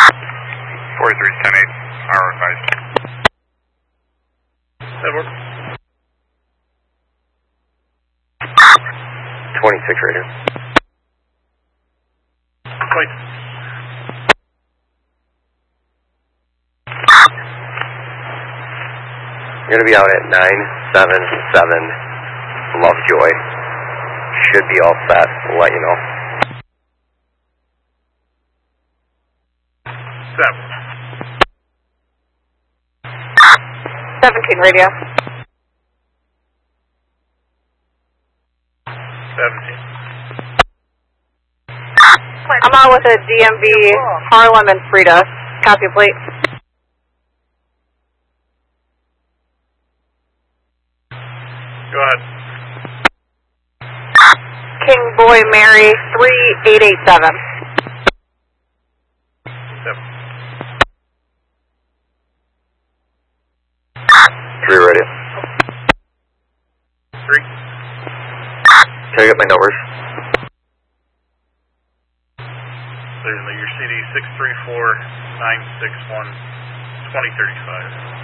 4310-8, our advice. That works. 26 radio. Wait. You're going to be out at 977 Lovejoy. Should be all set. We'll let you know. 17 radio. 17. I'm out with a DMV Harlem and Frida. Copy plate. Go ahead. King Boy Mary 3887. 3 radio. 3. Can I get my numbers? Your CD 634-961-2035.